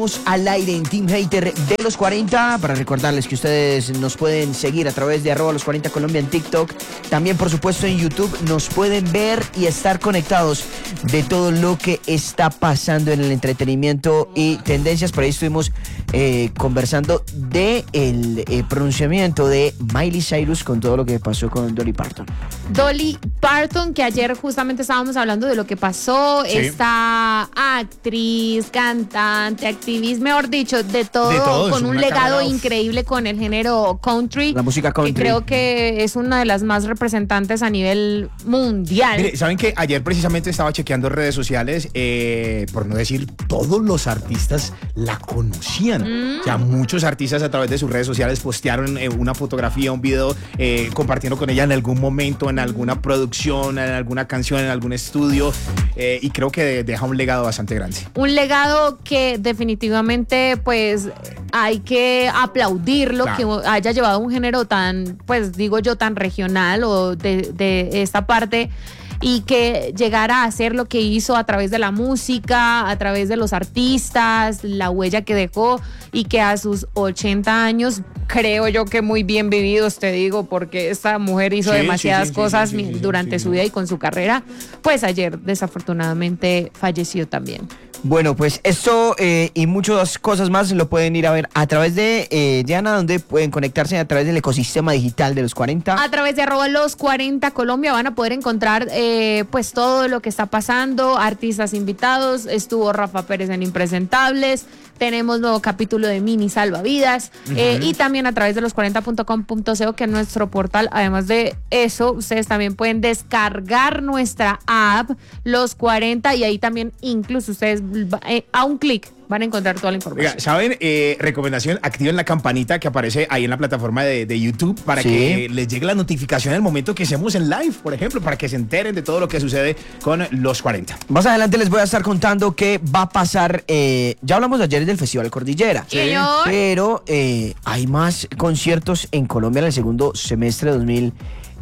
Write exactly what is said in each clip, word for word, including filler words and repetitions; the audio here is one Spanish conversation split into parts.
Al aire en Team Hater de los cuarenta, para recordarles que ustedes nos pueden seguir a través de arroba los cuarenta Colombia en TikTok, también por supuesto en YouTube nos pueden ver y estar conectados de todo lo que está pasando en el entretenimiento y tendencias. Por ahí estuvimos eh, conversando de el eh, pronunciamiento de Miley Cyrus con todo lo que pasó con Dolly Parton. Dolly Parton, que ayer justamente estábamos hablando de lo que pasó, sí. Esta actriz, cantante, actriz, mejor dicho, de todo, de todo con un legado carrera, increíble con el género country. La música country. Que creo que es una de las más representantes a nivel mundial. Mire, ¿saben que ayer precisamente estaba chequeando redes sociales, eh, por no decir todos los artistas la conocían? Mm. O sea, muchos artistas a través de sus redes sociales postearon eh, una fotografía, un video, eh, compartiendo con ella en algún momento, en alguna producción, en alguna canción, en algún estudio, eh, y creo que deja un legado bastante grande. Un legado que definitivamente pues hay que aplaudirlo, claro, que haya llevado un género tan, pues digo yo, tan regional o de, de esta parte, y que llegara a hacer lo que hizo a través de la música, a través de los artistas, la huella que dejó, y que a sus ochenta años, creo yo que muy bien vividos, te digo, porque esta mujer hizo sí, demasiadas sí, sí, cosas sí, sí, sí, durante sí, sí, su vida y con su carrera, pues ayer desafortunadamente falleció también. Bueno, pues esto eh, y muchas cosas más lo pueden ir a ver a través de eh, Diana, donde pueden conectarse a través del ecosistema digital de los cuarenta. A través de arroba los cuarenta Colombia van a poder encontrar eh, pues todo lo que está pasando, artistas invitados, estuvo Rafa Pérez en Impresentables, tenemos nuevo capítulo de Mini Salvavidas, uh-huh. eh, y también a través de los cuarenta punto com punto co, que es nuestro portal. Además de eso, ustedes también pueden descargar nuestra app Los cuarenta, y ahí también incluso ustedes eh, a un clic van a encontrar toda la información. Oiga, ¿saben? Eh, recomendación, activen la campanita que aparece ahí en la plataforma de, de YouTube para sí. que les llegue la notificación al momento que hacemos en live, por ejemplo, para que se enteren de todo lo que sucede con Los cuarenta. Más adelante les voy a estar contando qué va a pasar. Eh, ya hablamos ayer del Festival Cordillera, sí. pero eh, hay más conciertos en Colombia en el segundo semestre de dos mil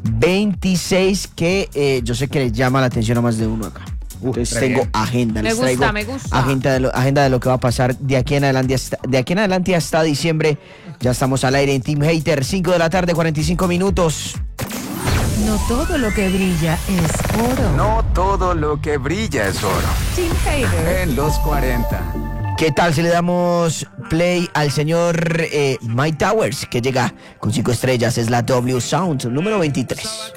veintiséis que eh, yo sé que les llama la atención a más de uno acá. Entonces uh, tengo agenda, me les gusta, traigo me gusta. Agenda de, lo, agenda de lo que va a pasar de aquí en adelante hasta, de aquí en adelante hasta diciembre. Ya estamos al aire en Team Hater, cinco de la tarde, cuarenta y cinco minutos. No todo lo que brilla es oro. No todo lo que brilla es oro. Team Hater en los cuarenta. ¿Qué tal si le damos play al señor eh, Mike Towers, que llega con cinco estrellas? Es la W Sound número veintitrés.